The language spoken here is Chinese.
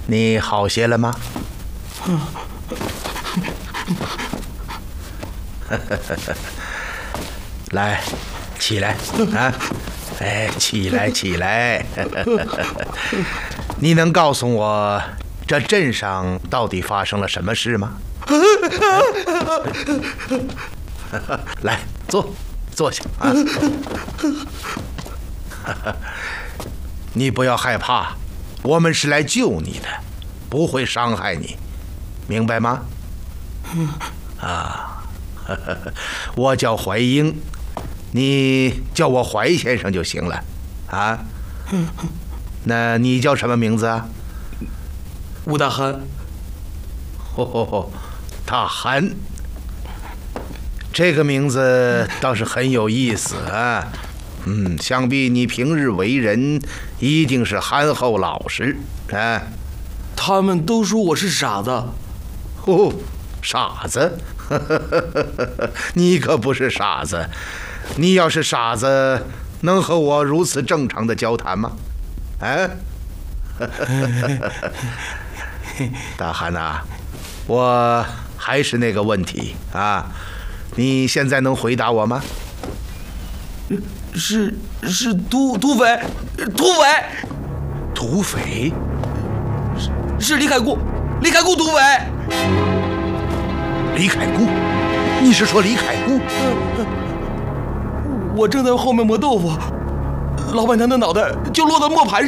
你好些了吗？来，起来啊！哎，起来，起来！你能告诉我这镇上到底发生了什么事吗？来，坐下啊！你不要害怕，我们是来救你的，不会伤害你，明白吗？啊，我叫怀英，你叫我怀先生就行了，啊？那你叫什么名字啊？ 吴大憨。 哦，大憨，这个名字倒是很有意思啊。想必你平日为人一定是憨厚老实啊。 他们都说我是傻子。 哦，傻子？你可不是傻子。你要是傻子，能和我如此正常的交谈吗？啊？大憨呐，我还是那个问题啊，你现在能回答我吗？ 是土匪， 土匪？ 是李凯姑土匪。 李凯姑？你是说李凯姑？ 我正在后面磨豆腐，老板娘的脑袋就落到磨盘